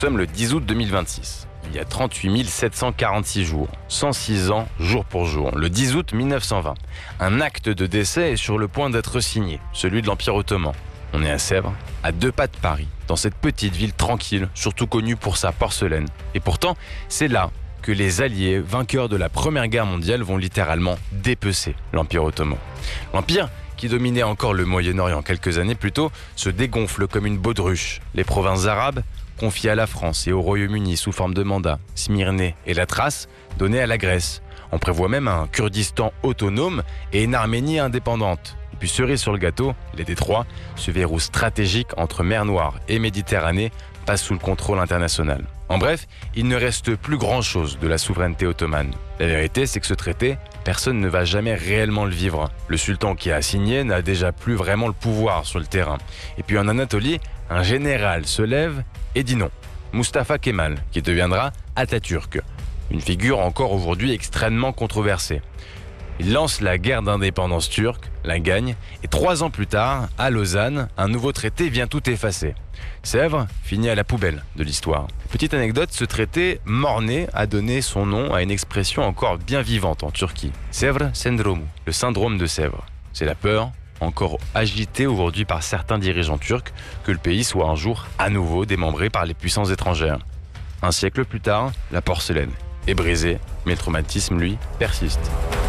Nous sommes le 10 août 2026. Il y a 38 746 jours, 106 ans jour pour jour, le 10 août 1920. Un acte de décès est sur le point d'être signé, celui de l'Empire ottoman. On est à Sèvres, à 2 pas de Paris, dans cette petite ville tranquille, surtout connue pour sa porcelaine. Et pourtant, c'est là que les Alliés, vainqueurs de la Première Guerre mondiale, vont littéralement dépecer l'Empire ottoman. L'Empire, qui dominait encore le Moyen-Orient quelques années plus tôt, se dégonfle comme une baudruche. Les provinces arabes, confiées à la France et au Royaume-Uni sous forme de mandat, Smyrnée et la Thrace, données à la Grèce. On prévoit même un Kurdistan autonome et une Arménie indépendante. Et puis cerise sur le gâteau, les détroits, ce verrou stratégique entre mer Noire et Méditerranée, passe sous le contrôle international. En bref, il ne reste plus grand-chose de la souveraineté ottomane. La vérité, c'est que ce traité, personne ne va jamais réellement le vivre. Le sultan qui a signé n'a déjà plus vraiment le pouvoir sur le terrain. Et puis en Anatolie, un général se lève et dit non. Mustafa Kemal, qui deviendra Atatürk. Une figure encore aujourd'hui extrêmement controversée. Il lance la guerre d'indépendance turque, la gagne, et 3 ans plus tard, à Lausanne, un nouveau traité vient tout effacer. Sèvres finit à la poubelle de l'histoire. Petite anecdote, ce traité mort-né a donné son nom à une expression encore bien vivante en Turquie. Sèvres Sendromu, le syndrome de Sèvres. C'est la peur, encore agitée aujourd'hui par certains dirigeants turcs, que le pays soit un jour à nouveau démembré par les puissances étrangères. Un siècle plus tard, la porcelaine est brisée, mais le traumatisme, lui, persiste.